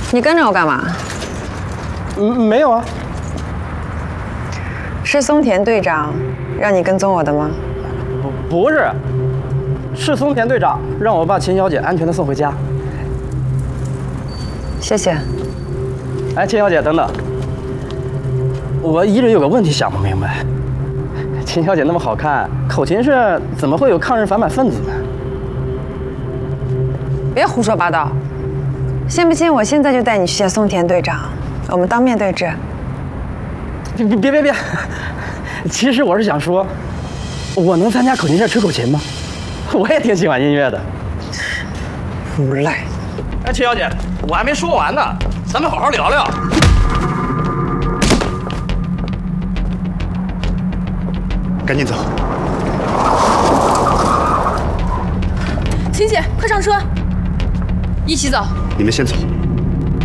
你跟着我干嘛？ 没有啊。 是松田队长让你跟踪我的吗？ 不是，是松田队长让我把秦小姐安全的送回家。 谢谢。 哎，秦小姐，等等，我一直有个问题想不明白。秦小姐那么好看，口琴社怎么会有抗日反满分子呢？ 别胡说八道！信不信我现在就带你去见松田队长，我们当面对质。 别！其实我是想说，我能参加口琴社吹口琴吗？我也挺喜欢音乐的。 无赖！ 哎，秦小姐，我还没说完呢，咱们好好聊聊。 赶紧走。 秦姐，快上车，一起走。 你们先走。